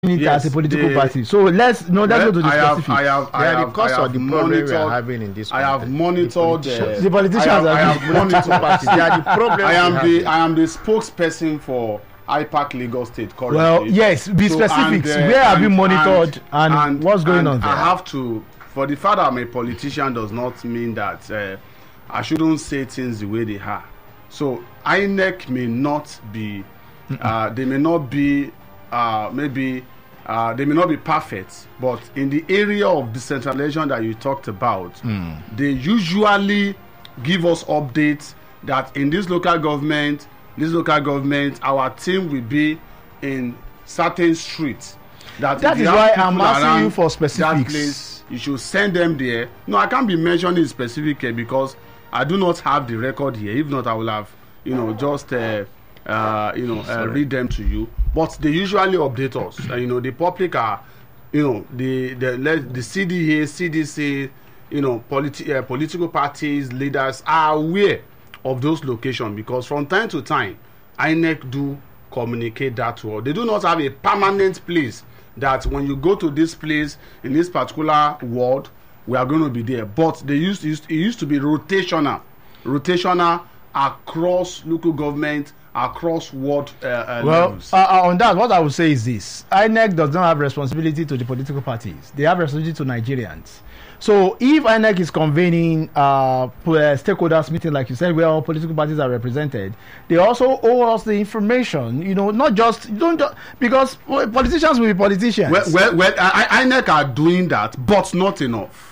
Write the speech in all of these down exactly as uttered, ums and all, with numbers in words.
it Yes, as a political the- party. So let's no, let's Well, go to the I have, specifics. I have, I They are the have, cause I have of the problem we are monitored- having in this I have country. monitored The uh, politicians. The politicians I have, are I have the- monitored parties. They are the problem I we am have. the I am the spokesperson for I PAC Lagos State currently. Well, yes, be So, specifics. and, uh, Where have you and- monitored and, what's going and on there? I have to, for the fact that I'm a politician does not mean that uh, I shouldn't say things the way they are. So I N E C may not be, uh, they may not be, uh, maybe, uh, they may not be perfect, but in the area of decentralization that you talked about, Mm. they usually give us updates that in this local government, this local government, our team will be in certain streets. That, That if you is have why people I'm asking around you for that specifics. place, you should send them there. No, I can't be mentioning specific here because I do not have the record here. If not, I will have, you know, just uh, uh, you know, uh, read them to you. But they usually update us. Uh, you know, the public are, you know, the the the C D A, C D C, you know, politi- uh, political parties, leaders are aware of those locations because from time to time, I N E C do communicate that to us. They do not have a permanent place that when you go to this place in this particular ward, we are going to be there. But they used, used it used to be rotational, rotational across local government, across ward uh, uh, Well, levels. uh, uh, on that, what I would say is this: I N E C does not have responsibility to the political parties; they have responsibility to Nigerians. So, if I N E C is convening uh, p- uh, stakeholders meeting, like you said, where all political parties are represented, they also owe us the information. You know, not just don't just, because well, politicians will be politicians. well, well, well I, I N E C are doing that, but not enough.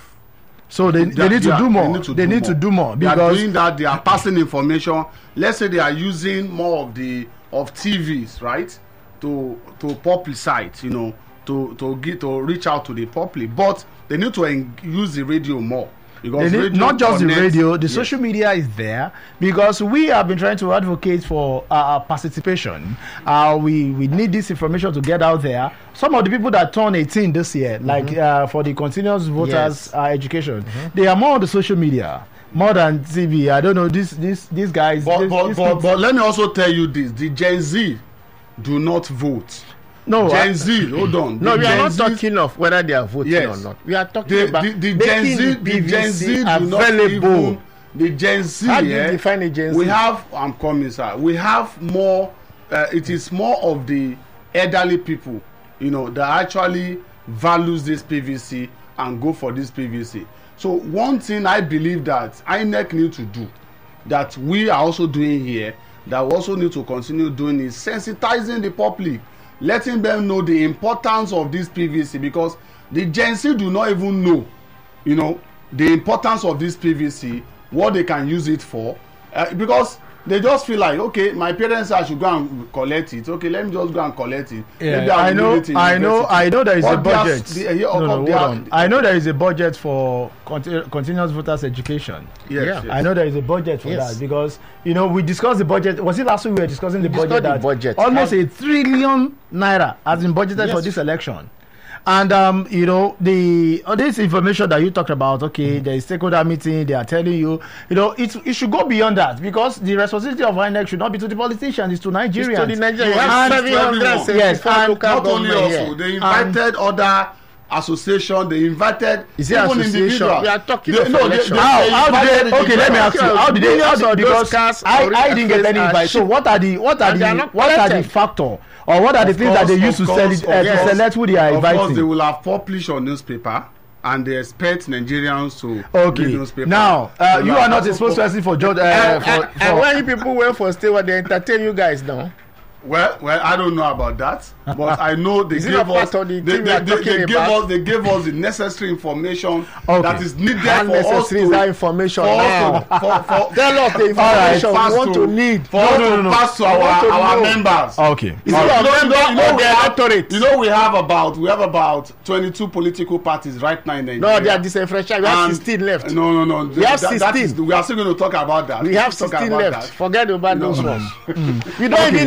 so they, they need to Yeah, do more. They need to, They do, need more. to do more They are because doing that. They are passing information. Let's say they are using more of the of T Vs, right, to to publicize, you know, to to get to reach out to the public. But they need to en- use the radio more They because need, radio not just the connects- radio, the Yes. social media is there because we have been trying to advocate for uh, participation. Uh, we we need this information to get out there. Some of the people that turn eighteen this year, like Mm-hmm. uh, for the continuous voters Yes. uh, education, they are more on the social media more than T V. I don't know this this these guys. But, this, but, these but, kids- but let me also tell you this: the Gen Z do not vote. no, Gen I- Z, hold on. No, The we are Gen not Z talking of whether they are voting Yes. or not. We are talking the, about the, the Gen making Z, the the Gen Z do not available. even, the Gen Z, How do you eh, define a Gen Z? we have, I'm coming, sir. We have more. Uh, it is more of the elderly people, you know, that actually values this P V C and go for this P V C. So one thing I believe that I N E C need to do, that we are also doing here, that we also need to continue doing is sensitizing the public, letting them know the importance of this P V C because the Gen Z do not even know, you know, the importance of this P V C, what they can use it for, uh, because they just feel like, okay, my parents say I should go and collect it. Okay, let me just go and collect it. Yeah, Maybe I will know, leave it in I know, university. I know there is a But they are- budget. they- here, No, no, of- hold they are- on. I know there is a budget for conti- continuous voters education. Yes, Yeah. yes. I know there is a budget for Yes. that because you know we discussed the budget. Was it last week we were discussing the discussed budget? the That budget. almost And- a trillion naira has been budgeted Yes. for this election. And um, you know the all this information that you talked about. Okay, Mm-hmm. there is stakeholder meeting. They are telling you, you know, it it should go beyond that because the responsibility of I N E C should not be to the politicians, it's to Nigerians. to the Nigerians. We Yes, have and- seven hundred seventy-four Yes, and local Not only government also, here. they invited other association. They invited Is it even association? individuals. We are talking They- of no, they- election. they- How, they how did invited they, okay, let me ask you. individuals. How did they? How Millions did, of those because cars I, are I didn't get any are invite. So shipped. what are the what are And they are the not what are the collected. factor or what are the Of things that they course, use to of sell course, it of uh, to course. select who they are Of course, they inviting? will have published on newspaper, and they expect Nigerians to Okay. read newspaper. Now uh, They you will are have not a also- spokesperson for George. Uh, And, for, and, for, and when you people went for stay, what they entertain you guys now? Well, well, I don't know about that, but I know they Is it gave not us part of they, the they, thing we they, are they talking gave about? us they gave us the necessary information Okay. that is needed How for us necessary to is that information for now? us to, for, for, Tell us the for us information pass we want to need. for us No, no, to no, no. pass to We our want to our know. members. okay. Is All it right. your You know- member you know or we the have- electorate? You know we have about we have about twenty-two political parties right now in Nigeria. No, they are disenfranchised. We have And- sixteen left. No, no, no. We have That- that is- sixteen. we are still going to talk about that. We have Talk sixteen about left. that. Forget about No. those ones. We don't Okay, even need all right.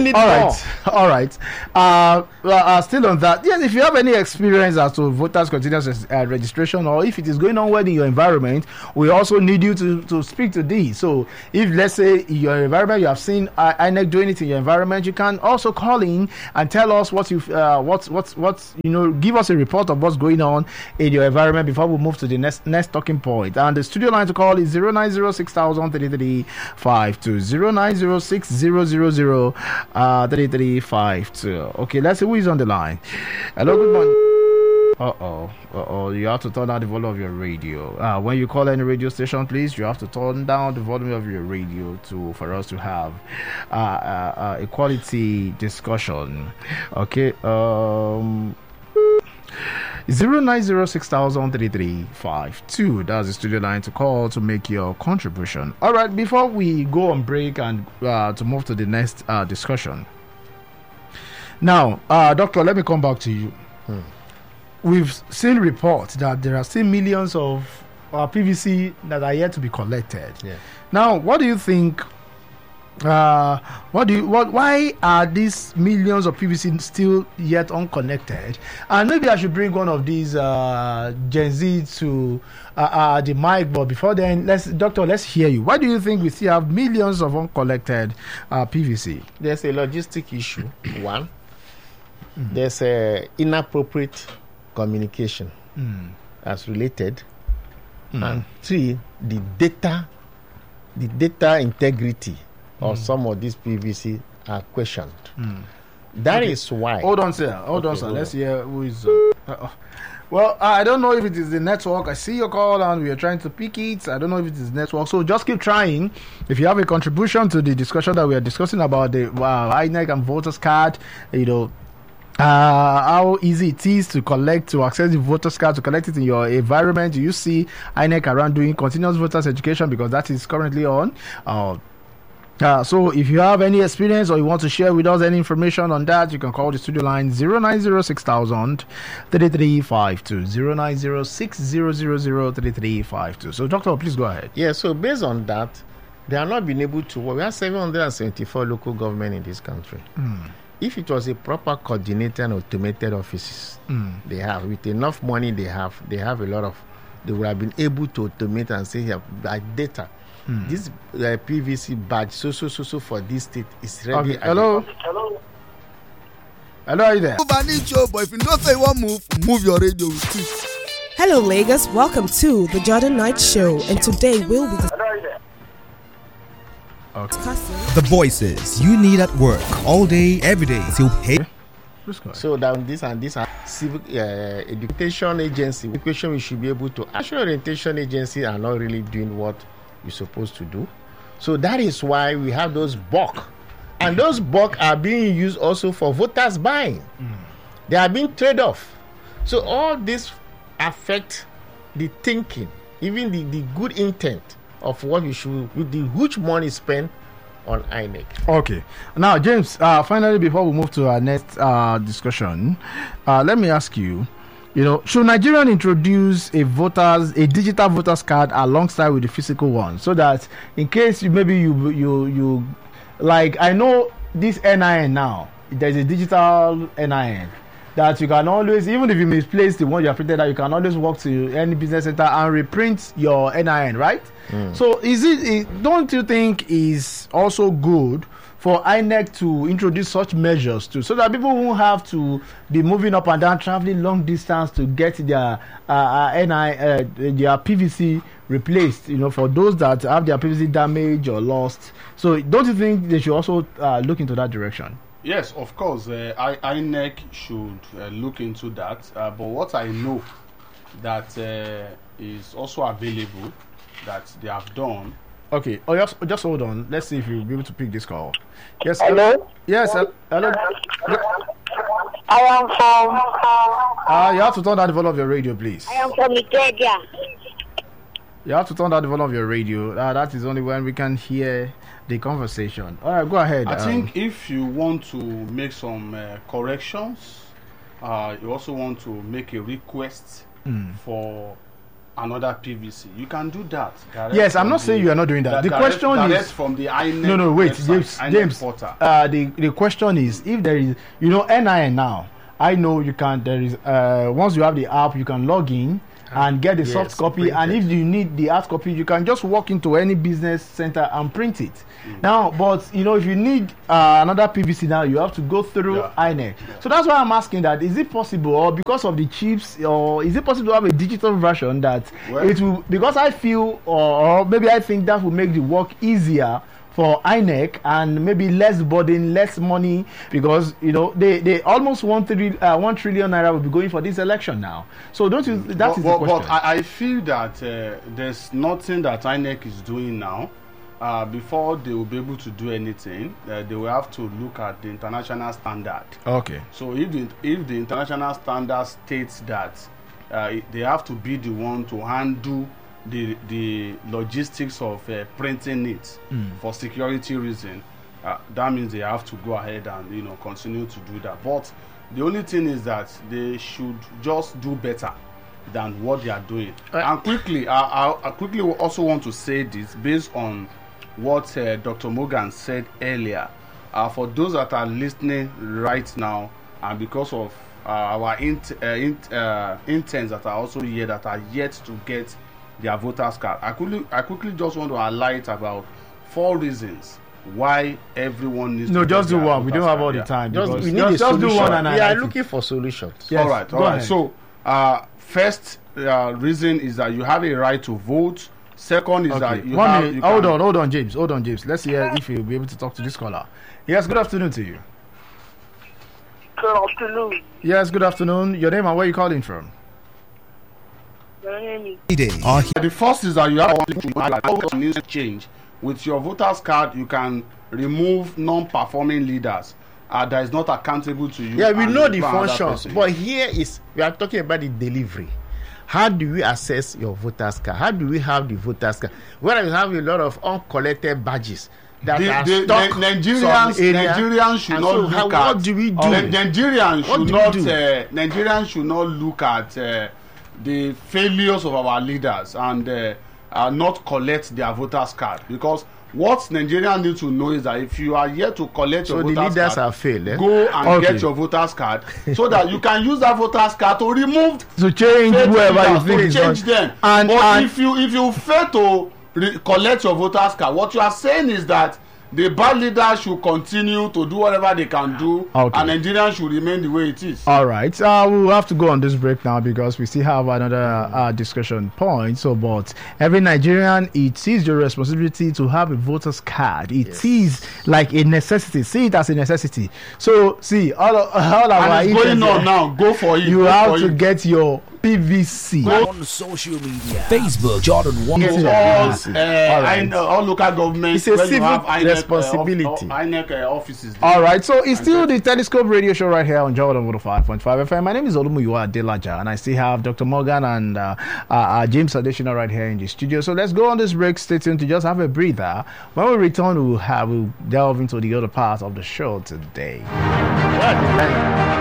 right, all right. Uh, well, uh, still on that. Yes, if you have any experience as to voters' continuous uh, registration, or if it is going on well in your environment, we also need you to, to speak to this. So, if let's say in your environment you have seen uh, I N E C doing it in your environment, you can also call in and tell us what you uh, what what what you know. Give us a report of what's going on in your environment before we move to the next next talking point. And the studio line to call is zero nine zero six thousand three three five two zero nine zero six zero zero zero uh three three five two. Okay, let's see who is on the line. Hello, good morning. Uh-oh, uh-oh, you have to turn down the volume of your radio. Uh, when you call any radio station, please, you have to turn down the volume of your radio to for us to have uh, uh, uh, a quality discussion. Okay, um... zero nine zero six thousand three three five two. That's the studio line to call to make your contribution. All right, before we go on break and uh, to move to the next uh, discussion. Now, uh, Doctor, let me come back to you. Hmm. We've seen reports that there are still millions of uh, P V C that are yet to be collected. Yeah. Now, what do you think? Uh, what do you, what? Why are these millions of P V C still yet unconnected? And maybe I should bring one of these uh, Gen Z to uh, uh, the mic. But before then, let's, Doctor, let's hear you. Why do you think we still have millions of uncollected uh, P V C? There's a logistic issue. One, mm. there's a inappropriate communication mm. as related, mm. and three, the data, the data integrity of mm. some of these P V C are questioned. Mm. That okay. is why. Hold on, sir. Hold okay, on, sir. Hold Let's on. hear who is. Uh, uh, well, I don't know if it is the network. I see your call and we are trying to pick it. I don't know if it is network. So just keep trying. If you have a contribution to the discussion that we are discussing about the uh, I N E C and voters card, you know. Uh, how easy it is to collect, to access the voters card, to collect it in your environment. Do you see I N E C around doing continuous voters education, because that is currently on? Uh, uh, so if you have any experience or you want to share with us any information on that, you can call the studio line zero nine zero six thousand three three five two zero nine zero six zero zero zero three three five two. So, Doctor, please go ahead. Yeah, so based on that, they have not been able to work. We have seven hundred seventy-four local government in this country. Mm. If it was a proper coordinated and automated offices mm. they have, with enough money they have, they have a lot of, they would have been able to automate and say, here, by data, mm. this uh, P V C badge, so, so, so, so for this state is ready. Okay. Hello? Hello? Hello, are you there? But if you don't say you want move, move your radio with it. Hello, Lagos. Welcome to the Jordan Knight Show. And today we'll be... Okay. The voices you need at work all day, every day till pay. So that this and this are civic uh, education agency. The question we should be able to actually orientation agency are not really doing what we're supposed to do. So that is why we have those bulk, and those bulk are being used also for voters buying. Mm. They are being trade off. So all this affect the thinking, even the, the good intent of what we should, with the huge money spent on I N E C. Okay. Now, James, uh, finally, before we move to our next uh, discussion, uh, let me ask you, you know, should Nigerian introduce a voters, a digital voters card alongside with the physical one, so that in case you, maybe you, you, you, like, I know this N I N now, there's a digital N I N. That you can always, even if you misplace the one you have printed out, you can always walk to any business center and reprint your N I N, right? Mm. So is it, it, don't you think is also good for I N E C to introduce such measures too, so that people won't have to be moving up and down, traveling long distance to get their uh, N I, uh, their P V C replaced, you know, for those that have their P V C damaged or lost. So don't you think they should also uh, look into that direction? Yes, of course, uh, I N E C should uh, look into that. Uh, but what I know that uh, is also available that they have done. Okay. Oh, just just hold on. Let's see if you'll be able to pick this call. Yes. Hello. Yes. Uh, hello. I am from. Uh, you have to turn down the volume of your radio, please. I am from Ikeja. You have to turn down the volume of your radio. Uh, that is only when we can hear the conversation. All right, go ahead. I um, think if you want to make some uh, corrections, uh, you also want to make a request mm. for another P V C. You can do that. direct Yes, I'm from not saying the- you are not doing that. The direct- question direct is from the I N E C no, no, wait, website, James. I N E C James. portal. Uh, the the question is if there is, you know, N I N now. I know you can. There is uh, once you have the app, you can log in and get the Yes, soft copy. print And it. if you need the hard copy, you can just walk into any business center and print it. Now, but you know, if you need uh, another P V C now, you have to go through Yeah. I N E C. So that's why I'm asking that: is it possible, or because of the chips, or is it possible to have a digital version that Well- it will? Because I feel, or, or maybe I think that will make the work easier for I N E C and maybe less burden, less money, because you know they, they almost one three uh, one trillion naira will be going for this election now. So don't you? That but, is but, the question. but I, I feel that uh, there's nothing that I N E C is doing now. Uh, before they will be able to do anything, uh, they will have to look at the international standard. okay. So if the if the international standard states that uh, it- they have to be the one to handle the the logistics of uh, printing it for security reason, uh, that means they have to go ahead and you know continue to do that. But the only thing is that they should just do better than what they are doing. And quickly, I, I, I quickly also want to say this based on what uh, Doctor Morgan said earlier. Uh, for those that are listening right now, and because of uh, our int, uh, int, uh, interns that are also here that are yet to get their voters card, I quickly, I quickly just want to highlight about four reasons why everyone needs No, to just get do their one. We voters don't have card. all the Yeah. time. Just, because- we need just, a just do solution. one and we I are like it. looking for solutions. Yes, all right, all go right. ahead. So, uh, first uh, reason is that you have a right to vote. Second is that Okay. you One have. minute. You Hold can- on, hold on, James. Hold on, James. Let's hear if you'll be able to talk to this caller. Yes, good afternoon to you. Good afternoon. Yes, good afternoon. Your name and where you calling from? My name is Every day, our The first is that you have to needs to change. With your voters card, you can remove non-performing leaders uh, that is not accountable to you. Yeah, we and know you the put another functions, person. but here is we are talking about the delivery. How do we assess your voters card? How do we have the voters card? When we have a lot of uncollected badges that the, are the, stuck the Nigerians, some area, Nigerians should and not so look how, at. what do we do? Ni- Nigerians What should do we not. do? Uh, Nigerians should not look at uh, the failures of our leaders and uh, uh, not collect their voters card, because what Nigerians need to know is that if you are here to collect So your the voters leaders card, have failed, eh? go and Okay. get your voters card so that you can use that voters card to remove To change failed whoever you leaders, think to is change not- them. And, but and if you if you fail to re- collect your voters card, what you are saying is that the bad leaders should continue to do whatever they can do, Okay. and Nigerians should remain the way it is. all right, uh, we'll have to go on this break now because we still have another uh, discussion point. So, but every Nigerian, it is your responsibility to have a voter's card. It is like a necessity. See it as a necessity. So, see all of, all of our And it's going interest- on now. Go for it. You go have for to it. get your P V C. on social media. Facebook, Jordan one. Yes, all, yes. uh, All right. I know, all local governments. It's a where you civic have I N E C, uh, responsibility. off- I N E C uh, offices. All right, so it's still the Telescope Radio Show right here on Jordan one oh five point five F M. My name is Olumuyiwa Adelaja, and I still have Doctor Morgan and uh, uh, uh, James Adesina right here in the studio. So let's go on this break. Stay tuned to just have a breather. When we return, we'll have we'll delve into the other part of the show today.